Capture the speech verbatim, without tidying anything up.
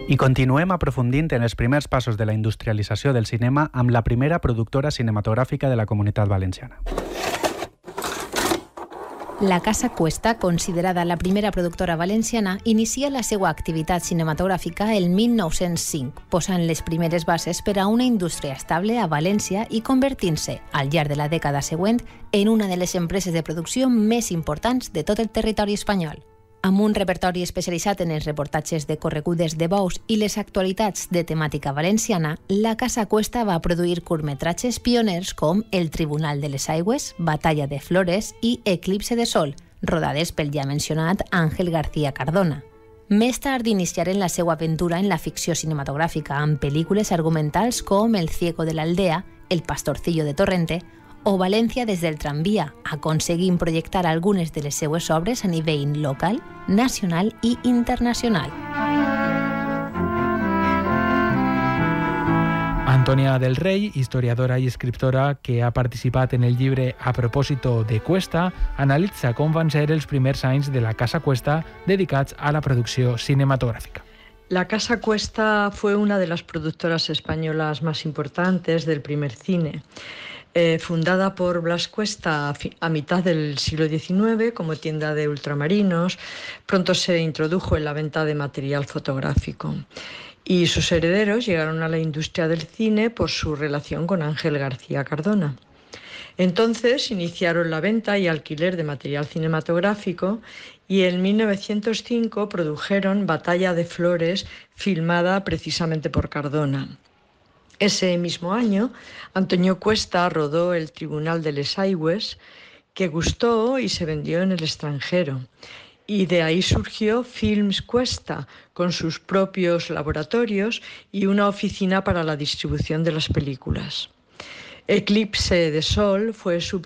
I continuem aprofundint en els primers passos de la industrialització del cinema amb la primera productora cinematogràfica de la Comunitat Valenciana. La Casa Cuesta, considerada la primera productora valenciana, inicia la seva activitat cinematogràfica el mil nou-cents cinc, posant les primeres bases per a una indústria estable a València i convertint-se, al llarg de la dècada següent, en una de les empreses de producció més importants de tot el territori espanyol. Amb un repertori especialitzat en els reportatges de corregudes de bous i les actualitats de temàtica valenciana, la Casa Cuesta va produir curtmetratges pioners com El Tribunal de les Aigües, Batalla de Flores i Eclipse de Sol, rodades pel ja mencionat Ángel García Cardona. Més tard iniciaren la seva aventura en la ficció cinematogràfica amb pel·lícules argumentals com El Ciego de la Aldea, El Pastorcillo de Torrente o València des del tramvia, aconseguint projectar algunes de les seues obres a nivell local, nacional i internacional. Antònia del Rey, historiadora i escriptora que ha participat en el llibre A propòsito de Cuesta, analitza com van ser els primers anys de la Casa Cuesta dedicats a la producció cinematográfica. La Casa Cuesta fue una de las productoras españolas más importantes del primer cine. Eh, fundada por Blas Cuesta a, fi- a mitad del siglo diecinueve como tienda de ultramarinos, pronto se introdujo en la venta de material fotográfico. Y sus herederos llegaron a la industria del cine por su relación con Ángel García Cardona. Entonces iniciaron la venta y alquiler de material cinematográfico y en mil novecientos cinco produjeron Batalla de Flores, filmada precisamente por Cardona. Ese mismo año, Antonio Cuesta rodó El Tribunal de les Aigües, que gustó y se vendió en el extranjero. Y de ahí surgió Films Cuesta, con sus propios laboratorios y una oficina para la distribución de las películas. Eclipse de Sol fue su